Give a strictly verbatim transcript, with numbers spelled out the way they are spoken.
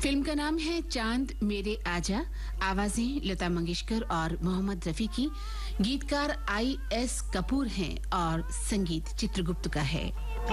Film का नाम है चांद मेरे आजा। आवाजें लता मंगेशकर और मोहम्मद रफी की। गीतकार आई एस कपूर हैं और संगीत चित्रगुप्त का है।